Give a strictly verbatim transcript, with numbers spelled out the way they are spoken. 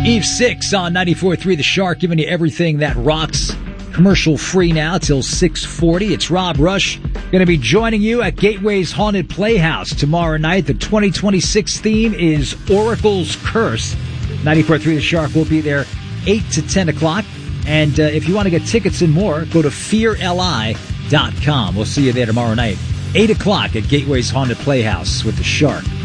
Eve six on ninety-four point three The Shark, giving you everything that rocks. Commercial free now till six forty. It's Rob Rush going to be joining you at Gateway's Haunted Playhouse tomorrow night. The twenty twenty-six theme is Oracle's Curse. ninety-four point three The Shark will be there eight to ten o'clock. And uh, if you want to get tickets and more, go to fear L I dot com. We'll see you there tomorrow night, eight o'clock at Gateway's Haunted Playhouse with The Shark.